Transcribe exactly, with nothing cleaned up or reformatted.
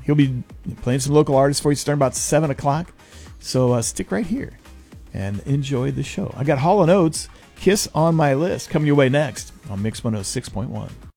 he'll be playing some local artists for you starting about seven o'clock. So uh, stick right here and enjoy the show. I got Hall and Oates, Kiss on My List, coming your way next on Mix one oh six point one.